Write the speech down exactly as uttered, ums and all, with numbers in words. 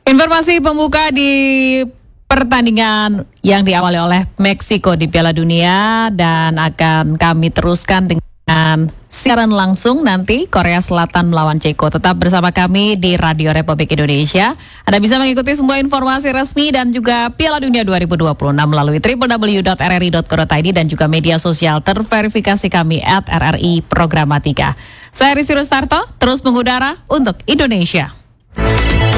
Informasi pembuka di pertandingan yang diawali oleh Meksiko di Piala Dunia dan akan kami teruskan dengan siaran langsung nanti Korea Selatan melawan Ceko. Tetap bersama kami di Radio Republik Indonesia. Anda bisa mengikuti semua informasi resmi dan juga Piala Dunia dua ribu dua puluh enam melalui w w w dot r r i dot co dot i d dan juga media sosial terverifikasi kami at R R I Programatika. Saya Risi Rustarto, terus mengudara untuk Indonesia.